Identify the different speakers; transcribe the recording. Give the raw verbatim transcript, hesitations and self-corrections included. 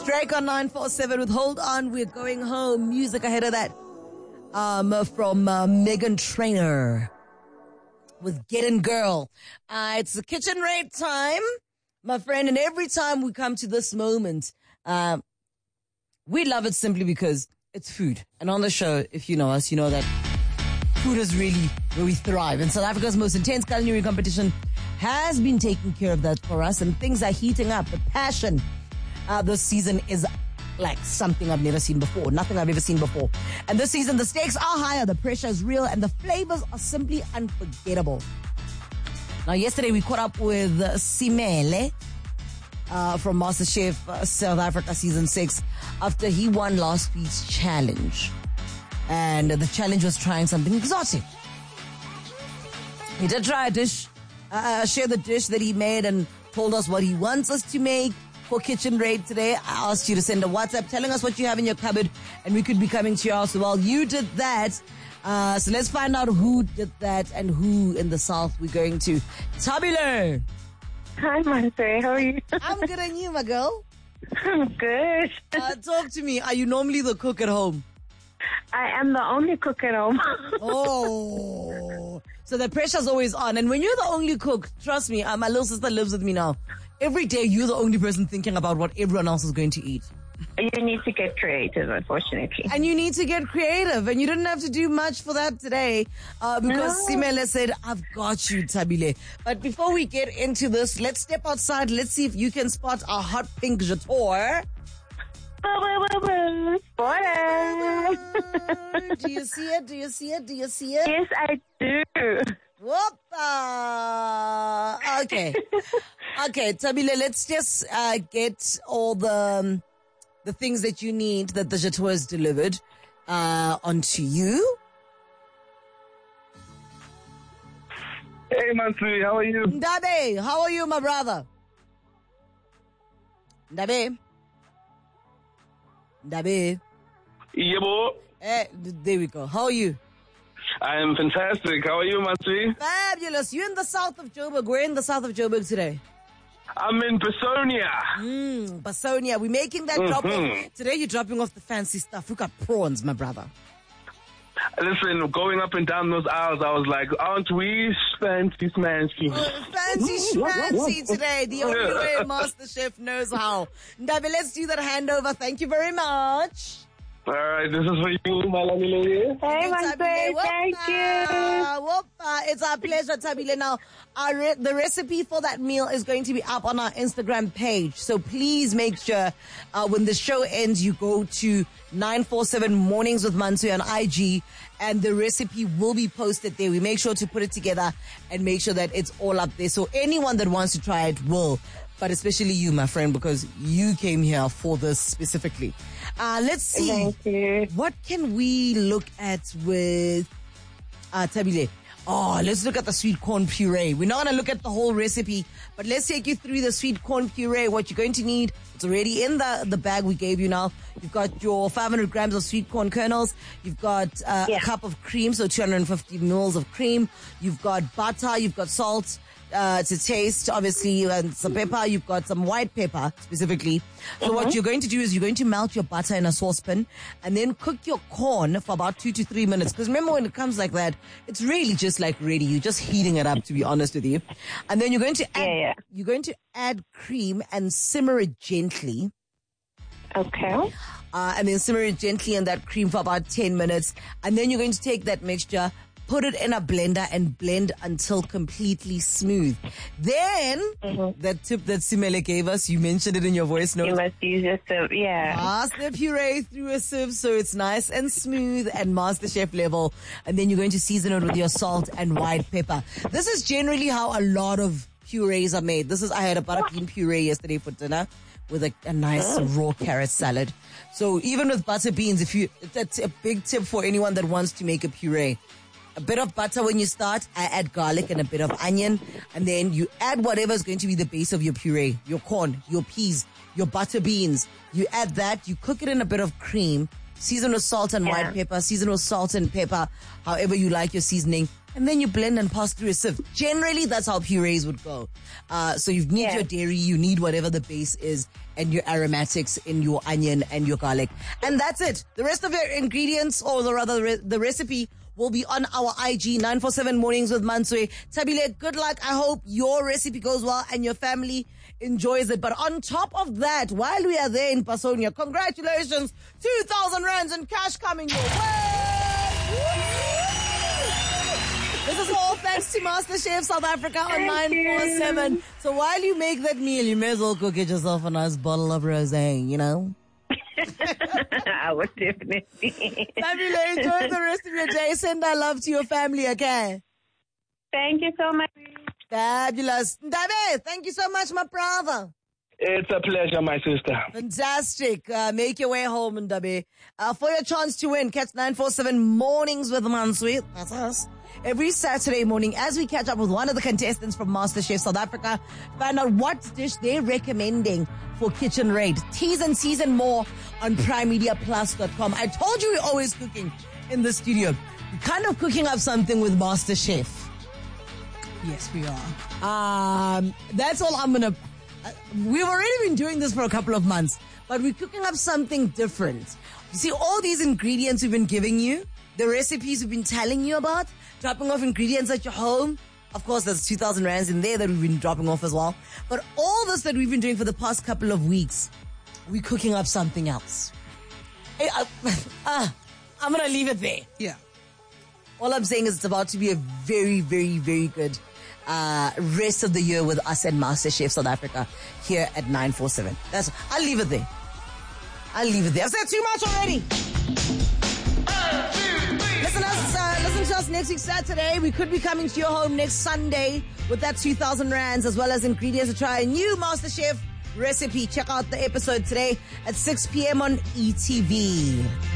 Speaker 1: Drake on nine four seven with Hold On, We're Going Home. Music ahead of that. Um, from uh, Meghan Trainor with Getting Girl. Uh, it's the kitchen raid time, my friend. And every time we come to this moment, uh, we love it simply because it's food. And on the show, if you know us, you know that food is really where we thrive. And South Africa's most intense culinary competition has been taking care of that for us. And things are heating up. The passion uh, this season is like something I've never seen before. Nothing I've ever seen before. And this season, the stakes are higher, the pressure is real, and the flavors are simply unforgettable. Now, yesterday we caught up with uh, Simele uh, from MasterChef uh, South Africa Season six after he won last week's challenge. And uh, the challenge was trying something exotic. He did try a dish, uh, share the dish that he made and told us what he wants us to make. For Kitchen Raid today, I asked you to send a WhatsApp telling us what you have in your cupboard, and we could be coming to your house. Well, you did that. Uh, so let's find out who did that and who in the South we're going to. Tabile.
Speaker 2: Hi, Monse. How are you?
Speaker 1: I'm good, and you, my girl?
Speaker 2: I'm good.
Speaker 1: Uh, talk to me. Are you normally the cook at home?
Speaker 2: I am the only cook at home.
Speaker 1: Oh. So the pressure's always on. And when you're the only cook, trust me, uh, my little sister lives with me now. Every day, you're the only person thinking about what everyone else is going to eat.
Speaker 2: You need to get creative, unfortunately.
Speaker 1: And you need to get creative. And you didn't have to do much for that today uh, because no. Simele said, I've got you, Tabile. But before we get into this, let's step outside. Let's see if you can spot a hot pink jetor.
Speaker 2: Spoiler!
Speaker 1: Do you see it? Do you see it? Do you see it?
Speaker 2: Yes, I do.
Speaker 1: Whoopa! Okay. Okay, Tabile, let's just uh, get all the um, the things that you need that the jetor has delivered uh, onto you.
Speaker 3: Hey, Mansui, how are you?
Speaker 1: Ndabe, how are you, my brother? Ndabe? Ndabe?
Speaker 3: Yebo.
Speaker 1: Eh, there we go. How are you?
Speaker 3: I am fantastic. How are you, Mansui?
Speaker 1: Fabulous. You're in the south of Joburg. We're in the south of Joburg today.
Speaker 3: I'm in Basonia.
Speaker 1: Mmm, Basonia. We're making that mm-hmm. drop off. Today you're dropping off the fancy stuff. We got prawns, my brother.
Speaker 3: Listen, going up and down those aisles, I was like, aren't we fancy smancy?
Speaker 1: Uh, fancy schmancy today. The only way MasterChef knows how. Ndabe, let's do that handover. Thank you very much.
Speaker 3: All right, this is for you, my lovely lady.
Speaker 2: Hey, Monse, thank you.
Speaker 1: Whoopa. It's our pleasure, Tabile. Now, our re- the recipe for that meal is going to be up on our Instagram page. So please make sure uh, when the show ends, you go to nine four seven Mornings with Mansui on I G, and the recipe will be posted there. We make sure to put it together and make sure that it's all up there. So anyone that wants to try it will. But especially you, my friend, because you came here for this specifically. Uh, let's see.
Speaker 2: Thank you.
Speaker 1: What can we look at with uh, Tabile? Oh, let's look at the sweet corn puree. We're not going to look at the whole recipe, but let's take you through the sweet corn puree. What you're going to need, it's already in the, the bag we gave you now. You've got your five hundred grams of sweet corn kernels. You've got uh, yeah. a cup of cream, so two hundred fifty mils of cream. You've got butter. You've got salt. Uh, to taste, obviously, and some pepper. You've got some white pepper, specifically. So mm-hmm. what you're going to do is you're going to melt your butter in a saucepan and then cook your corn for about two to three minutes. Because remember, when it comes like that, it's really just like ready. You're just heating it up, to be honest with you. And then you're going to add,
Speaker 2: yeah, yeah.
Speaker 1: you're going to add cream and simmer it gently.
Speaker 2: Okay.
Speaker 1: Uh, and then simmer it gently in that cream for about ten minutes. And then you're going to take that mixture, put it in a blender and blend until completely smooth. Then, mm-hmm. that tip that Simele gave us, you mentioned it in your voice note.
Speaker 2: You must use a sieve, yeah.
Speaker 1: Pass the puree through a sieve so it's nice and smooth and MasterChef level. And then you're going to season it with your salt and white pepper. This is generally how a lot of purees are made. This is, I had a butter bean puree yesterday for dinner with a, a nice oh. raw carrot salad. So even with butter beans, if you, that's a big tip for anyone that wants to make a puree. A bit of butter when you start. I add garlic and a bit of onion. And then you add whatever is going to be the base of your puree. Your corn, your peas, your butter beans. You add that. You cook it in a bit of cream. Season with salt and yeah. white pepper. Season with salt and pepper. However you like your seasoning. and then you blend and pass through a sieve. Generally, that's how purees would go. Uh, so you need
Speaker 2: Yeah.
Speaker 1: your dairy, you need whatever the base is, and your aromatics in your onion and your garlic. And that's it. The rest of your ingredients, or the rather re- the recipe, will be on our I G, nine four seven Mornings with Manswe. Tabile, good luck. I hope your recipe goes well and your family enjoys it. But on top of that, while we are there in Pasonia, congratulations, two thousand rands in cash coming your way. This is all thanks to MasterChef South Africa on nine four seven. So while you make that meal, you may as well go get yourself a nice bottle of rosé, you know?
Speaker 2: I would definitely.
Speaker 1: Fabulous. Enjoy the rest of your day. Send our love to your family, okay?
Speaker 2: Thank you so much.
Speaker 1: Fabulous. Ndabe, thank you so much, my brother.
Speaker 3: It's a pleasure, my sister.
Speaker 1: Fantastic. Uh, make your way home, Ndabe. Uh, for your chance to win, catch nine four seven Mornings with Manswe. That's us. Every Saturday morning as we catch up with one of the contestants from MasterChef South Africa, find out what dish they're recommending for Kitchen Raid. T's and C's and more on prime media plus dot com. I told you we're always cooking in the studio. We're kind of cooking up something with MasterChef.
Speaker 4: Yes, we are.
Speaker 1: Um, that's all I'm going to... Uh, we've already been doing this for a couple of months, but we're cooking up something different. You see, all these ingredients we've been giving you, the recipes we've been telling you about, dropping off ingredients at your home. Of course, there's two thousand rands in there that we've been dropping off as well. But all this that we've been doing for the past couple of weeks, we're cooking up something else. Hey, uh, uh, I'm going to leave it there.
Speaker 4: Yeah.
Speaker 1: All I'm saying is it's about to be a very, very, very good uh, rest of the year with us and MasterChef South Africa here at nine four seven. That's, I'll leave it there. I'll leave it there. I've said too much already. Listen, us, uh, listen to us next week Saturday. We could be coming to your home next Sunday with that two thousand rands as well as ingredients to try a new MasterChef recipe. Check out the episode today at six p.m. on E T V.